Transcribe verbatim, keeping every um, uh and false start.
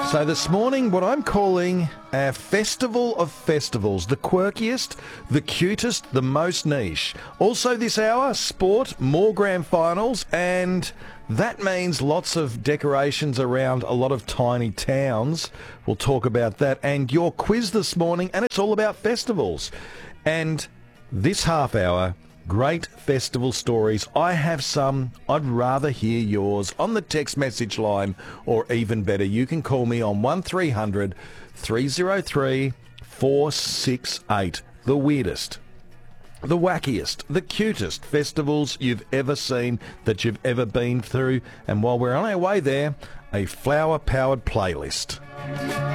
So this morning, what I'm calling a festival of festivals. The quirkiest, the cutest, the most niche. Also this hour, sport, more grand finals, and that means lots of decorations around a lot of tiny towns. We'll talk about that. And your quiz this morning, and it's all about festivals. And this half hour, great festival stories. I have some. I'd rather hear yours on the text message line, or even better, you can call me on one three hundred, three oh three, four six eight. The weirdest, the wackiest, the cutest festivals you've ever seen, that you've ever been through. And while we're on our way there, a flower-powered playlist.